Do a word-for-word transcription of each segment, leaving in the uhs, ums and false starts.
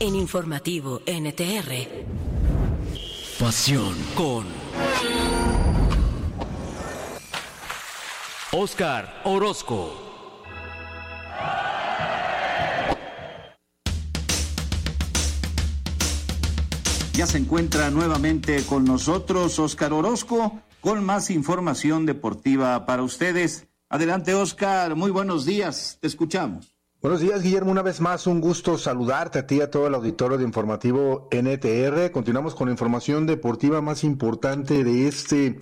en Informativo N T R. Pasión con Óscar Orozco. Ya se encuentra nuevamente con nosotros Óscar Orozco con más información deportiva para ustedes. Adelante, Óscar, muy buenos días, te escuchamos. Buenos días, Guillermo, una vez más un gusto saludarte a ti y a todo el auditorio de Informativo N T R. Continuamos con la información deportiva más importante de este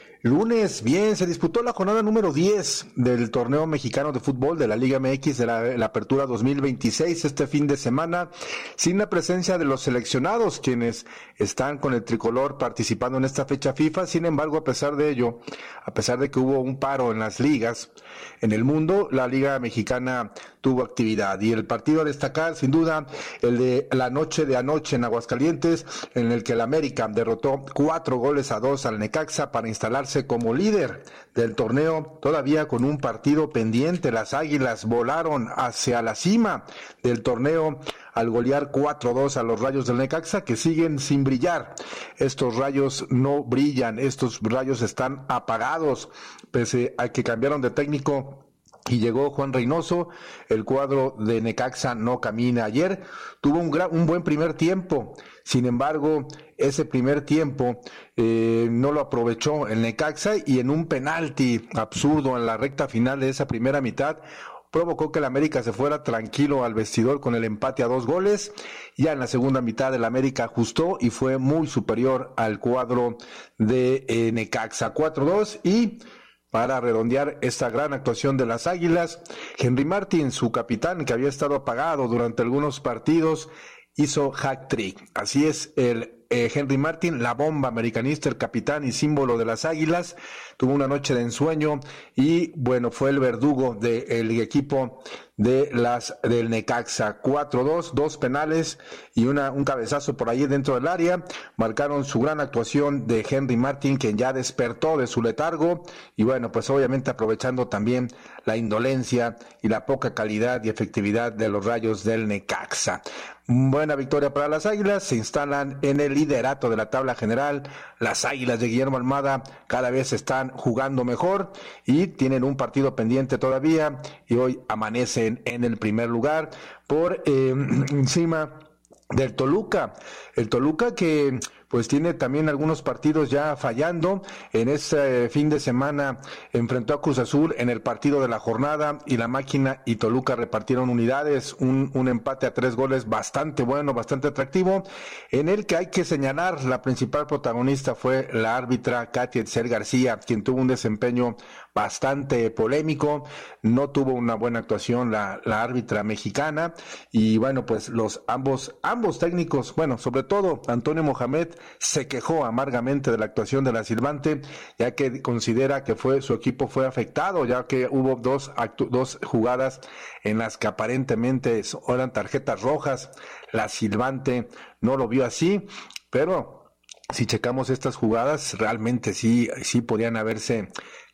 lunes. Bien, se disputó la jornada número diez del torneo mexicano de fútbol de la Liga M X de la, la Apertura dos mil veintiséis este fin de semana, sin la presencia de los seleccionados, quienes están con el tricolor participando en esta fecha FIFA. Sin embargo, a pesar de ello, a pesar de que hubo un paro en las ligas en el mundo, la Liga Mexicana tuvo actividad. Y el partido a destacar, sin duda, el de la noche de anoche en Aguascalientes, en el que el América derrotó cuatro goles a dos al Necaxa para instalarse como líder del torneo, todavía con un partido pendiente. Las Águilas volaron hacia la cima del torneo al golear cuatro a dos a los Rayos del Necaxa, que siguen sin brillar. Estos Rayos no brillan, estos Rayos están apagados, pese a que cambiaron de técnico y llegó Juan Reynoso. El cuadro de Necaxa no camina. Ayer tuvo un, gran, un buen primer tiempo, sin embargo, ese primer tiempo eh, no lo aprovechó el Necaxa, y en un penalti absurdo en la recta final de esa primera mitad, provocó que el América se fuera tranquilo al vestidor con el empate a dos goles. Ya en la segunda mitad el América ajustó y fue muy superior al cuadro de eh, Necaxa, cuatro a dos. Y para redondear esta gran actuación de las Águilas, Henry Martin, su capitán, que había estado apagado durante algunos partidos, hizo hat-trick. Así es, el eh, Henry Martin, la bomba americanista, el capitán y símbolo de las Águilas, tuvo una noche de ensueño y, bueno, fue el verdugo del equipo de las del Necaxa. cuatro a dos, dos penales y una un cabezazo por ahí dentro del área marcaron su gran actuación de Henry Martin, quien ya despertó de su letargo, y bueno, pues obviamente aprovechando también la indolencia y la poca calidad y efectividad de los Rayos del Necaxa. Buena victoria para las Águilas, se instalan en el liderato de la tabla general. Las Águilas de Guillermo Almada cada vez están jugando mejor y tienen un partido pendiente todavía, y hoy amanecen en el primer lugar por eh, encima del Toluca. El Toluca que pues tiene también algunos partidos ya fallando. En este fin de semana enfrentó a Cruz Azul en el partido de la jornada, y la Máquina y Toluca repartieron unidades, un, un empate a tres goles bastante bueno, bastante atractivo, en el que hay que señalar la principal protagonista fue la árbitra Katia Etzel García, quien tuvo un desempeño bastante polémico. No tuvo una buena actuación la, la árbitra mexicana, y bueno, pues los ambos, ambos técnicos, bueno, sobre todo Antonio Mohamed, se quejó amargamente de la actuación de la silbante, ya que considera que fue su equipo fue afectado, ya que hubo dos actu- dos jugadas en las que aparentemente eran tarjetas rojas. La silbante no lo vio así, pero si checamos estas jugadas, realmente sí, sí podían haberse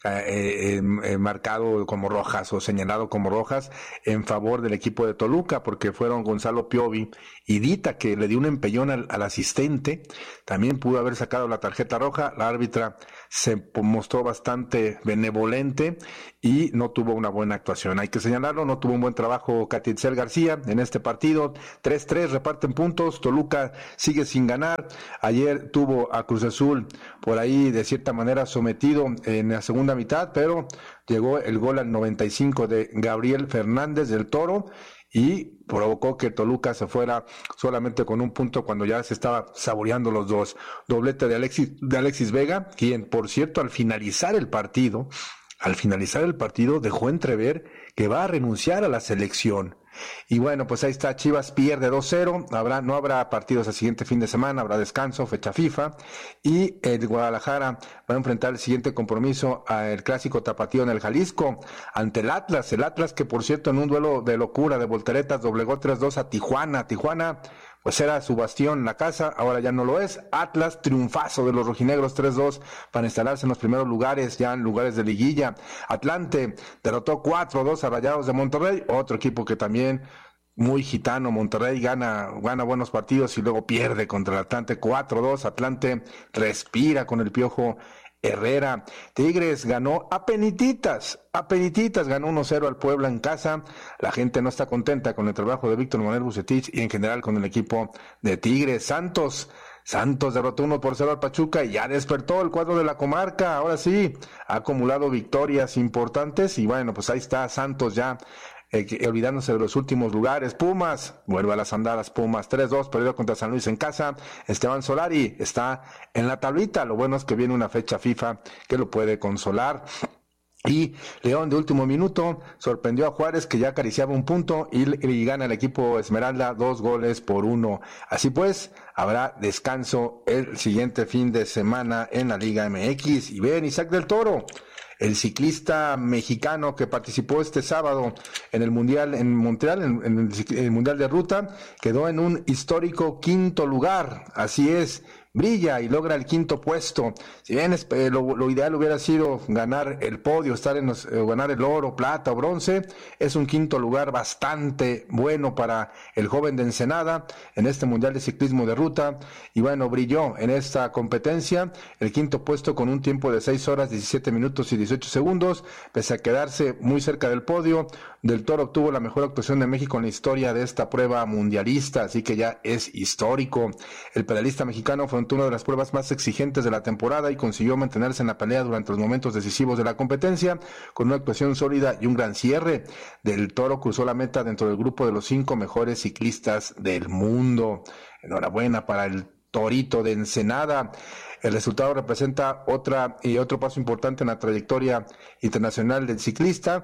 Eh, eh, marcado como rojas o señalado como rojas en favor del equipo de Toluca, porque fueron Gonzalo Piovi y Dita, que le dio un empellón al, al asistente. También pudo haber sacado la tarjeta roja. La árbitra se mostró bastante benevolente y no tuvo una buena actuación, hay que señalarlo. No tuvo un buen trabajo Katia Etzel García en este partido. tres tres, reparten puntos. Toluca sigue sin ganar. Ayer tuvo a Cruz Azul por ahí de cierta manera sometido en la segunda mitad, pero llegó el gol al noventa y cinco de Gabriel Fernández del Toro y provocó que Toluca se fuera solamente con un punto cuando ya se estaba saboreando los dos. Doblete de Alexis, de Alexis Vega, quien por cierto al finalizar el partido, al finalizar el partido dejó entrever que va a renunciar a la selección. Y bueno, pues ahí está, Chivas pierde dos cero, habrá, no habrá partidos el siguiente fin de semana, habrá descanso, fecha FIFA, y el Guadalajara va a enfrentar el siguiente compromiso al clásico tapatío en el Jalisco, ante el Atlas, el Atlas que por cierto en un duelo de locura, de volteretas, doblegó tres dos a Tijuana, Tijuana pues era su bastión en la casa, ahora ya no lo es. Atlas, triunfazo de los rojinegros tres dos para instalarse en los primeros lugares, ya en lugares de liguilla. Atlante derrotó cuatro dos a Rayados de Monterrey, otro equipo que también muy gitano. Monterrey gana, gana buenos partidos y luego pierde contra el Atlante cuatro dos. Atlante respira con el Piojo Herrera. Tigres ganó a penititas, a penititas, ganó uno cero al Puebla en casa. La gente no está contenta con el trabajo de Víctor Manuel Bucetich y en general con el equipo de Tigres. Santos, Santos derrotó uno por cero al Pachuca y ya despertó el cuadro de la comarca. Ahora sí, ha acumulado victorias importantes y bueno, pues ahí está Santos ya Eh, olvidándose de los últimos lugares. Pumas, vuelve a las andadas. Pumas tres dos, perdió contra San Luis en casa. Esteban Solari está en la tablita. Lo bueno es que viene una fecha FIFA que lo puede consolar. Y León de último minuto sorprendió a Juárez, que ya acariciaba un punto, y, y gana el equipo Esmeralda dos goles por uno. Así pues, habrá descanso el siguiente fin de semana en la Liga M X. Y ven, Isaac del Toro, el ciclista mexicano que participó este sábado en el Mundial en Montreal, en, en el, el Mundial de Ruta, quedó en un histórico quinto lugar. Así es, brilla y logra el quinto puesto. Si bien eh, lo, lo ideal hubiera sido ganar el podio, estar en los, eh, ganar el oro, plata o bronce, es un quinto lugar bastante bueno para el joven de Ensenada en este Mundial de Ciclismo de Ruta. Y bueno, brilló en esta competencia, el quinto puesto con un tiempo de seis horas, diecisiete minutos y dieciocho segundos, pese a quedarse muy cerca del podio. Del Toro obtuvo la mejor actuación de México en la historia de esta prueba mundialista, así que ya es histórico. El pedalista mexicano afrontó una de las pruebas más exigentes de la temporada y consiguió mantenerse en la pelea durante los momentos decisivos de la competencia, con una actuación sólida y un gran cierre. Del Toro cruzó la meta dentro del grupo de los cinco mejores ciclistas del mundo. Enhorabuena para el Torito de Ensenada. El resultado representa otra y otro paso importante en la trayectoria internacional del ciclista,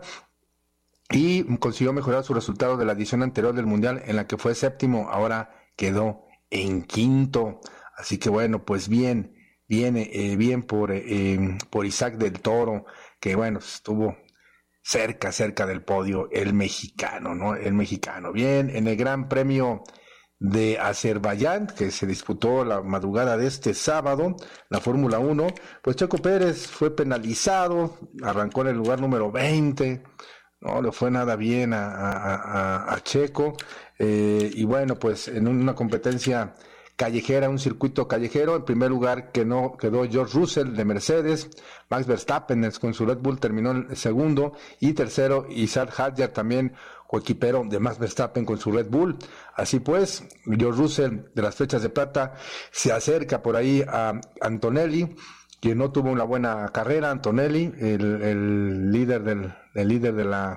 y consiguió mejorar su resultado de la edición anterior del Mundial, en la que fue séptimo. Ahora quedó en quinto. Así que bueno, pues bien, bien, eh, bien por, eh, por Isaac del Toro, que bueno, estuvo cerca, cerca del podio, el mexicano, ¿no? El mexicano. Bien, en el Gran Premio de Azerbaiyán, que se disputó la madrugada de este sábado, la Fórmula uno, pues Checo Pérez fue penalizado, arrancó en el lugar número veinte, no le fue nada bien a, a, a, a Checo, eh, y bueno, pues en una competencia callejera, un circuito callejero, en primer lugar que no quedó George Russell de Mercedes. Max Verstappen con su Red Bull terminó el segundo, y tercero Isaac Hadjar, también coequipero de Max Verstappen con su Red Bull. Así pues, George Russell de las flechas de plata se acerca por ahí a Antonelli, quien no tuvo una buena carrera. Antonelli, el, el líder del el líder de la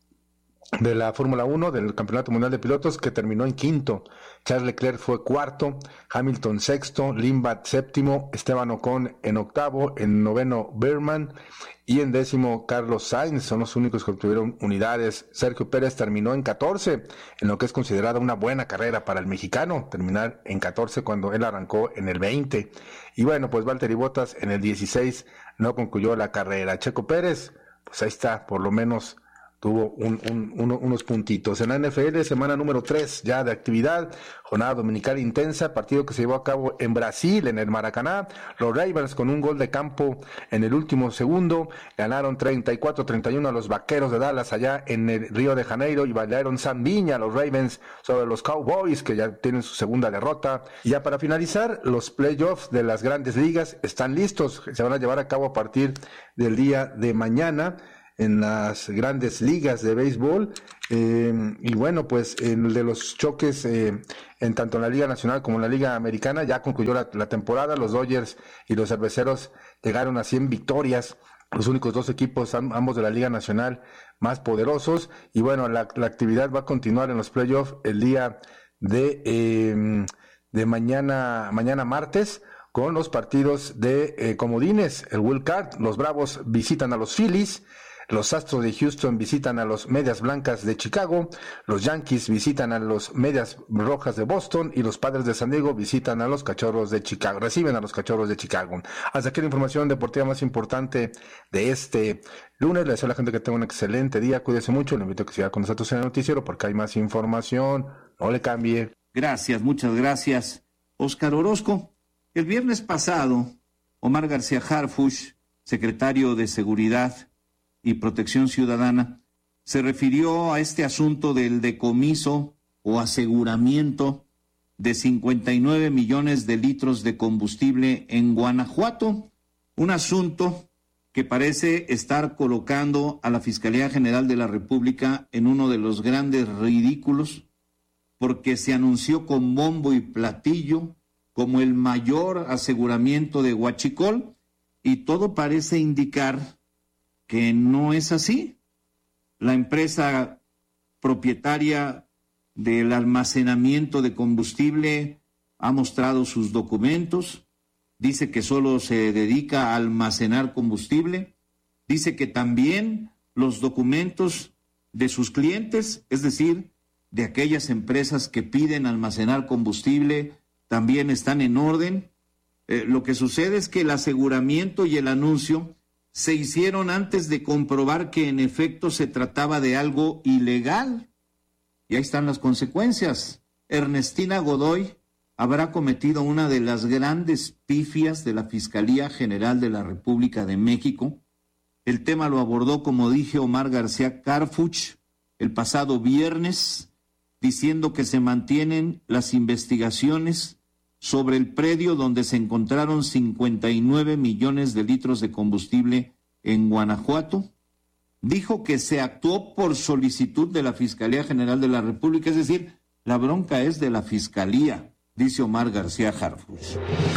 de la Fórmula uno, del Campeonato Mundial de Pilotos, que terminó en quinto. Charles Leclerc fue cuarto, Hamilton sexto, Limbat séptimo, Esteban Ocon en octavo, en noveno Berman, y en décimo Carlos Sainz. Son los únicos que obtuvieron unidades. Sergio Pérez terminó en catorce, en lo que es considerada una buena carrera para el mexicano, terminar en catorce cuando él arrancó en el veinte. Y bueno, pues Valtteri Bottas en el dieciséis no concluyó la carrera. Checo Pérez, pues ahí está, por lo menos tuvo un, un, uno, unos puntitos. En la N F L, semana número tres ya de actividad, jornada dominical intensa, partido que se llevó a cabo en Brasil, en el Maracaná. Los Ravens, con un gol de campo en el último segundo, ganaron treinta y cuatro a treinta y uno a los Vaqueros de Dallas allá en el Río de Janeiro, y bailaron zambiña los Ravens sobre los Cowboys, que ya tienen su segunda derrota. Y ya para finalizar, los playoffs de las grandes ligas están listos, se van a llevar a cabo a partir del día de mañana en las grandes ligas de béisbol, eh, y bueno, pues en el de los choques, eh, en tanto en la Liga Nacional como en la Liga Americana, ya concluyó la, la temporada. Los Dodgers y los Cerveceros llegaron a cien victorias, los únicos dos equipos, ambos de la Liga Nacional, más poderosos. Y bueno, la, la actividad va a continuar en los playoffs el día de, eh, de mañana, mañana martes, con los partidos de eh, comodines, el Wild Card. Los Bravos visitan a los Phillies, los Astros de Houston visitan a los Medias Blancas de Chicago, los Yankees visitan a los Medias Rojas de Boston, y los Padres de San Diego visitan a los Cachorros de Chicago, reciben a los Cachorros de Chicago. Hasta aquí la información deportiva más importante de este lunes. Le deseo a la gente que tenga un excelente día, cuídese mucho, le invito a que siga con nosotros en el noticiero porque hay más información, no le cambie. Gracias, muchas gracias, Óscar Orozco. El viernes pasado, Omar García Harfuch, secretario de Seguridad y Protección Ciudadana, se refirió a este asunto del decomiso o aseguramiento de cincuenta y nueve millones de litros de combustible en Guanajuato, un asunto que parece estar colocando a la Fiscalía General de la República en uno de los grandes ridículos, porque se anunció con bombo y platillo como el mayor aseguramiento de Huachicol, y todo parece indicar que no es así. La empresa propietaria del almacenamiento de combustible ha mostrado sus documentos, dice que solo se dedica a almacenar combustible, dice que también los documentos de sus clientes, es decir, de aquellas empresas que piden almacenar combustible, también están en orden. Eh, lo que sucede es que el aseguramiento y el anuncio se hicieron antes de comprobar que en efecto se trataba de algo ilegal. Y ahí están las consecuencias. Ernestina Godoy habrá cometido una de las grandes pifias de la Fiscalía General de la República de México. El tema lo abordó, como dije, Omar García Harfuch el pasado viernes, diciendo que se mantienen las investigaciones sobre el predio donde se encontraron cincuenta y nueve millones de litros de combustible en Guanajuato. Dijo que se actuó por solicitud de la Fiscalía General de la República, es decir, la bronca es de la Fiscalía, dice Omar García Harfuch.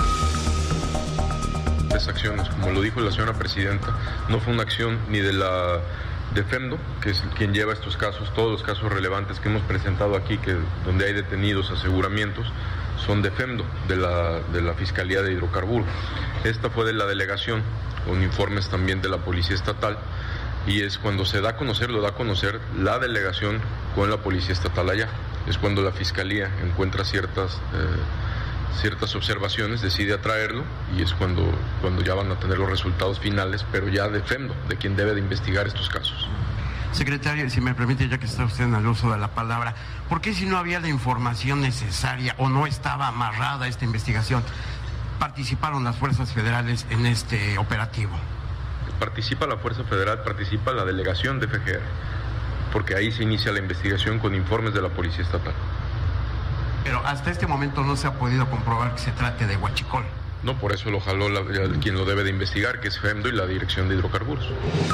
Las acciones, como lo dijo la señora presidenta, no fue una acción ni de la de FEMDO, que es quien lleva estos casos, todos los casos relevantes que hemos presentado aquí, que donde hay detenidos, aseguramientos, son de FEMDO, de la, de la Fiscalía de Hidrocarburos. Esta fue de la delegación, con informes también de la Policía Estatal, y es cuando se da a conocer, lo da a conocer la delegación con la Policía Estatal allá. Es cuando la Fiscalía encuentra ciertas, eh, ciertas observaciones, decide atraerlo, y es cuando, cuando ya van a tener los resultados finales, pero ya de FEMDO, de quien debe de investigar estos casos. Secretario, si me permite, ya que está usted en el uso de la palabra, ¿por qué si no había la información necesaria o no estaba amarrada esta investigación, participaron las fuerzas federales en este operativo? Participa la Fuerza Federal, participa la delegación de F G R, porque ahí se inicia la investigación con informes de la Policía Estatal. Pero hasta este momento no se ha podido comprobar que se trate de Huachicol. No, por eso lo jaló la, quien lo debe de investigar, que es FEMDO y la Dirección de Hidrocarburos.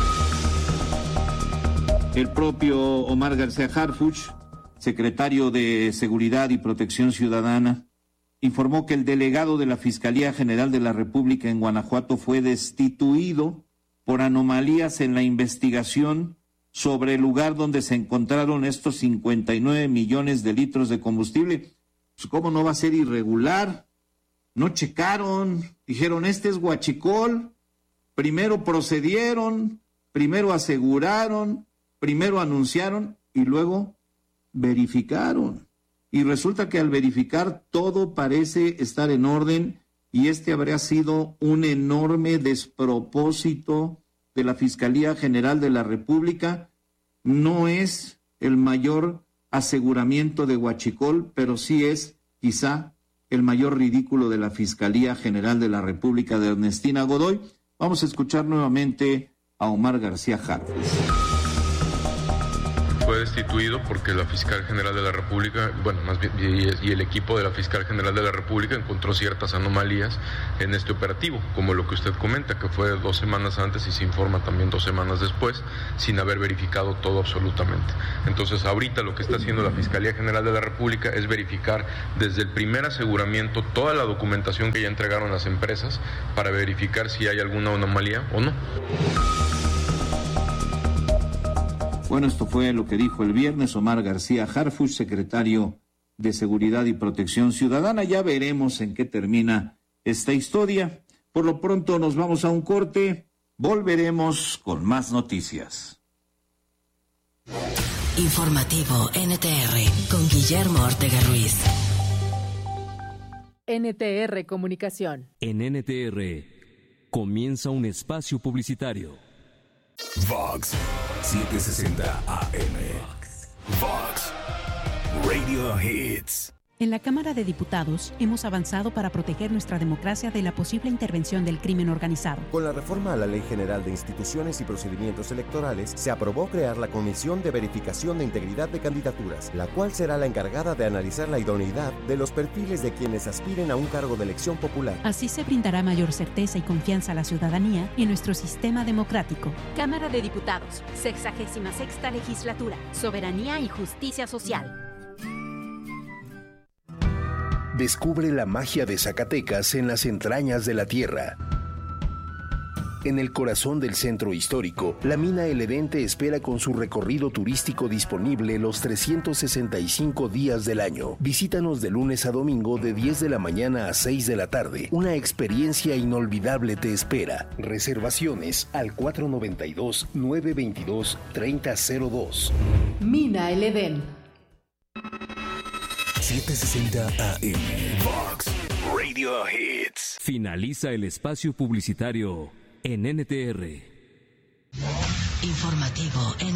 El propio Omar García Harfuch, secretario de Seguridad y Protección Ciudadana, informó que el delegado de la Fiscalía General de la República en Guanajuato fue destituido por anomalías en la investigación sobre el lugar donde se encontraron estos cincuenta y nueve millones de litros de combustible. Pues, ¿cómo no va a ser irregular? No checaron, dijeron, este es Huachicol. Primero procedieron, primero aseguraron, primero anunciaron y luego verificaron. Y resulta que al verificar todo parece estar en orden, y este habría sido un enorme despropósito de la Fiscalía General de la República. No es el mayor aseguramiento de Huachicol, pero sí es quizá el mayor ridículo de la Fiscalía General de la República de Ernestina Godoy. Vamos a escuchar nuevamente a Omar García Harfuch. Fue destituido porque la Fiscal General de la República, bueno, más bien, y, y el equipo de la Fiscal General de la República encontró ciertas anomalías en este operativo, como lo que usted comenta, que fue dos semanas antes y se informa también dos semanas después, sin haber verificado todo absolutamente. Entonces, ahorita lo que está haciendo la Fiscalía General de la República es verificar desde el primer aseguramiento toda la documentación que ya entregaron las empresas para verificar si hay alguna anomalía o no. Bueno, esto fue lo que dijo el viernes Omar García Harfuch, secretario de Seguridad y Protección Ciudadana. Ya veremos en qué termina esta historia. Por lo pronto nos vamos a un corte. Volveremos con más noticias. Informativo N T R con Guillermo Ortega Ruiz. N T R Comunicación. En N T R comienza un espacio publicitario. Vox setecientos sesenta A M. Vox Radio Hits. En la Cámara de Diputados hemos avanzado para proteger nuestra democracia de la posible intervención del crimen organizado. Con la reforma a la Ley General de Instituciones y Procedimientos Electorales, se aprobó crear la Comisión de Verificación de Integridad de Candidaturas, la cual será la encargada de analizar la idoneidad de los perfiles de quienes aspiren a un cargo de elección popular. Así se brindará mayor certeza y confianza a la ciudadanía y en nuestro sistema democrático. Cámara de Diputados, sexagésima sexta Legislatura, Soberanía y Justicia Social. Descubre la magia de Zacatecas en las entrañas de la tierra. En el corazón del centro histórico, la mina El Edén te espera con su recorrido turístico disponible los trescientos sesenta y cinco días del año. Visítanos de lunes a domingo de diez de la mañana a seis de la tarde. Una experiencia inolvidable te espera. Reservaciones al cuatro nueve dos, nueve dos dos, tres cero cero dos. Mina El Edén. setecientos sesenta A M. Vox Radio Hits. Finaliza el espacio publicitario en N T R. Informativo N